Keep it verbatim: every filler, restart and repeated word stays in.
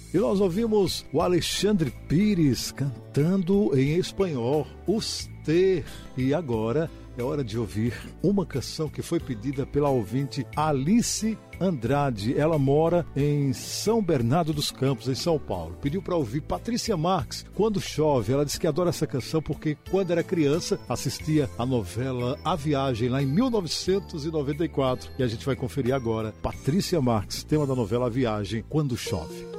E nós ouvimos o Alexandre Pires cantando em espanhol, Usted. E agora é hora de ouvir uma canção que foi pedida pela ouvinte Alice Andrade. Ela mora em São Bernardo dos Campos, em São Paulo. Pediu para ouvir Patrícia Marques, Quando Chove. Ela disse que adora essa canção porque quando era criança assistia a novela A Viagem, lá em mil novecentos e noventa e quatro. E a gente vai conferir agora Patrícia Marques, tema da novela A Viagem, Quando Chove.